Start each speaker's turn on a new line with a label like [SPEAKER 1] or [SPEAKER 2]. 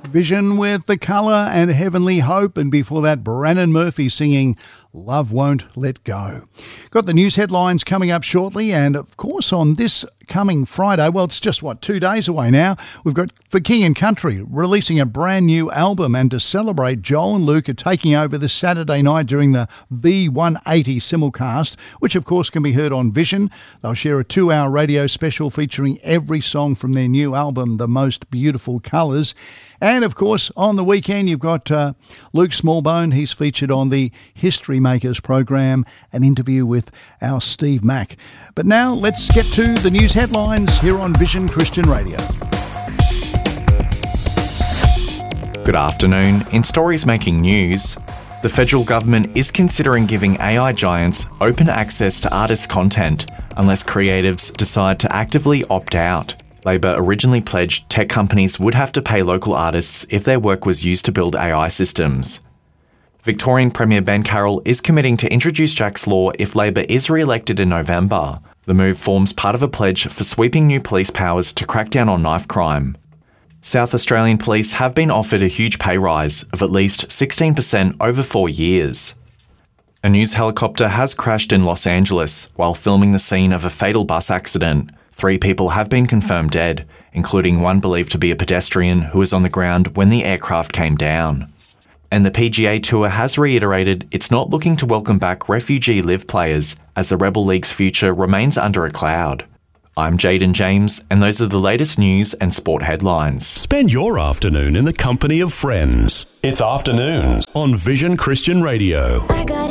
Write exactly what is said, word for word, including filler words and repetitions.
[SPEAKER 1] Vision with The Colour and Heavenly Hope, and before that, Brannon Murphy singing Love Won't Let Go. Got the news headlines coming up shortly, and of course on this coming Friday, well, it's just, what, two days away now, we've got For King and Country releasing a brand new album, and to celebrate, Joel and Luke are taking over this Saturday night during the V one eighty simulcast, which of course can be heard on Vision. They'll share a two-hour radio special featuring every song from their new album, The Most Beautiful Colours. And, of course, on the weekend, you've got uh, Luke Smallbone. He's featured on the History Makers program, an interview with our Steve Mack. But now let's get to the news headlines here on Vision Christian Radio.
[SPEAKER 2] Good afternoon. In stories making news, the federal government is considering giving A I giants open access to artists' content unless creatives decide to actively opt out. Labor originally pledged tech companies would have to pay local artists if their work was used to build A I systems. Victorian Premier Ben Carroll is committing to introduce Jack's Law if Labor is re-elected in November. The move forms part of a pledge for sweeping new police powers to crack down on knife crime. South Australian police have been offered a huge pay rise of at least sixteen percent over four years. A news helicopter has crashed in Los Angeles while filming the scene of a fatal bus accident. Three people have been confirmed dead, including one believed to be a pedestrian who was on the ground when the aircraft came down. And the P G A Tour has reiterated it's not looking to welcome back refugee live players as the Rebel League's future remains under a cloud. I'm Jaden James, and those are the latest news and sport headlines.
[SPEAKER 3] Spend your afternoon in the company of friends. It's Afternoons on Vision Christian Radio. I got